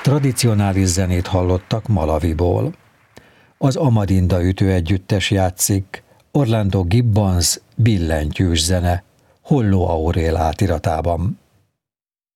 Tradicionális zenét hallottak Malawiból. Az Amadinda ütőegyüttes játszik, Orlando Gibbons billentyűs zene, Holló Aurél átiratában.